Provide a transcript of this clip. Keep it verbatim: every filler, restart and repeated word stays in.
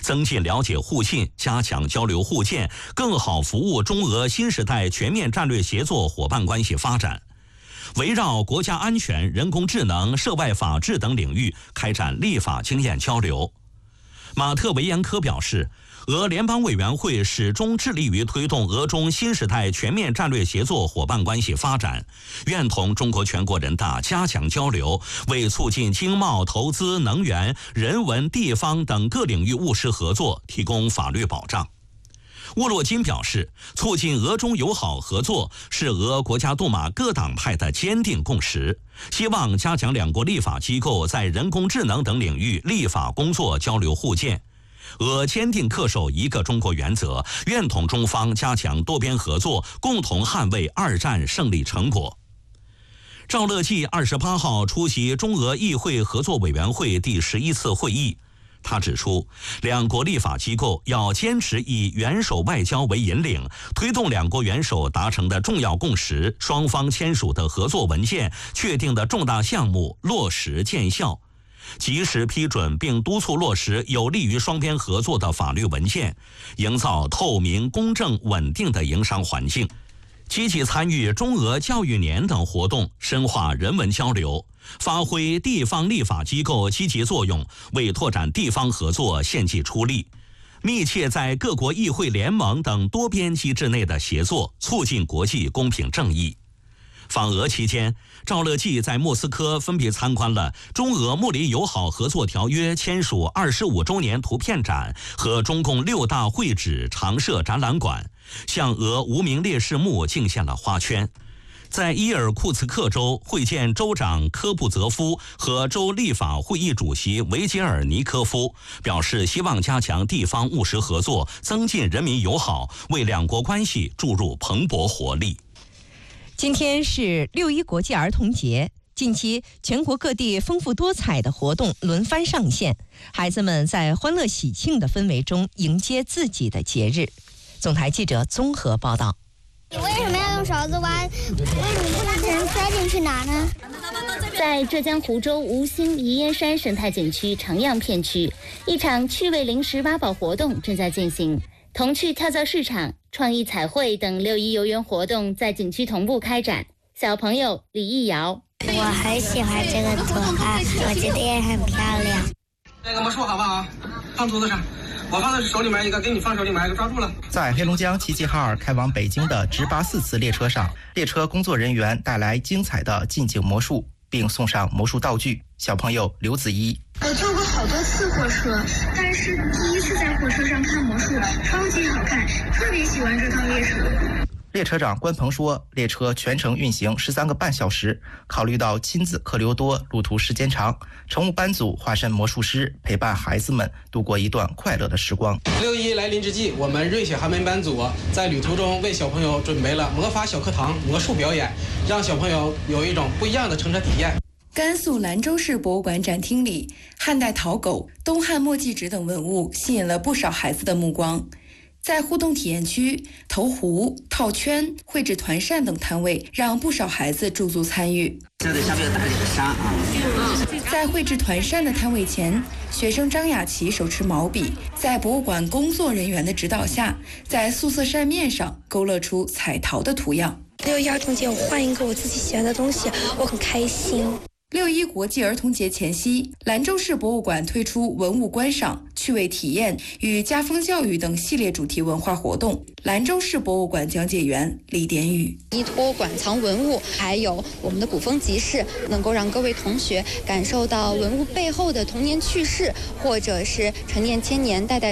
增进了解互信，加强交流互鉴，更好服务中俄新时代全面战略协作伙伴关系发展。围绕国家安全、人工智能、涉外法治等领域开展立法经验交流。马特维延科表示，俄联邦委员会始终致力于推动俄中新时代全面战略协作伙伴关系发展，愿同中国全国人大加强交流，为促进经贸、投资、能源、人文、地方等各领域务实合作提供法律保障。沃洛金表示，促进俄中友好合作是俄国家杜马各党派的坚定共识，希望加强两国立法机构在人工智能等领域立法工作交流互鉴。俄坚定恪守一个中国原则，愿同中方加强多边合作，共同捍卫二战胜利成果。赵乐际二十八号出席中俄议会合作委员会第十一次会议。他指出，两国立法机构要坚持以元首外交为引领，推动两国元首达成的重要共识、双方签署的合作文件、确定的重大项目落实见效，及时批准并督促落实有利于双边合作的法律文件，营造透明、公正、稳定的营商环境。积极参与中俄教育年等活动，深化人文交流，发挥地方立法机构积极作用，为拓展地方合作献计出力，密切在各国议会联盟等多边机制内的协作，促进国际公平正义。访俄期间，赵乐际在莫斯科分别参观了中俄睦邻友好合作条约签署二十五周年图片展和中共六大会址常设展览馆，向俄无名烈士墓敬献了花圈。在伊尔库茨克州会见州长科布泽夫和州立法会议主席维杰尔尼科夫，表示希望加强地方务实合作，增进人民友好，为两国关系注入蓬勃活力。 今天是六一国际儿童节，近期全国各地丰富多彩的活动轮番上线，孩子们在欢乐喜庆的氛围中迎接自己的节日。总台记者综合报道。 你为什么要用勺子挖？为什么不拿人塞进去拿呢？ 在浙江湖州吴兴宜烟山生态景区长阳片区，一场趣味零食挖宝活动正在进行。童趣跳蚤市场、创意彩绘等六一游园活动在景区同步开展。小朋友李艺瑶， 我很喜欢这个图案，我觉得也很漂亮。 那个魔术好不好？放桌子上。我放在手里面一个，给你放手里面一个，抓住了。在黑龙江齐齐哈尔开往北京的直八四次列车上，列车工作人员带来精彩的近景魔术，并送上魔术道具。小朋友刘子怡， 我坐过好多次火车，但是第一次在火车上看魔术，超级好看，特别喜欢这趟列车。 列车长关鹏说，列车全程运行十三个半小时，考虑到亲子客流多，路途时间长，乘务班组化身魔术师，陪伴孩子们度过一段快乐的时光。六一来临之际，我们瑞雪寒门班组在旅途中为小朋友准备了魔法小课堂魔术表演，让小朋友有一种不一样的乘车体验。 甘肃兰州市博物馆展厅里，汉代陶狗、东汉墨迹纸等文物吸引了不少孩子的目光。在互动体验区，投壶、套圈、绘制团扇等摊位让不少孩子驻足参与。 这里下面有打一个沙啊。 在绘制团扇的摊位前，学生张雅琪手持毛笔，在博物馆工作人员的指导下，在素色扇面上勾勒出彩陶的图样。 六一儿童节，我换一个我自己喜欢的东西，我很开心。 六一国际儿童节前夕，兰州市博物馆推出文物观赏、趣味体验与家风教育等系列主题文化活动。兰州市博物馆讲解员李典宇， 依托馆藏文物，还有我们的古风集市，能够让各位同学感受到文物背后的童年趣事，或者是陈年千年代代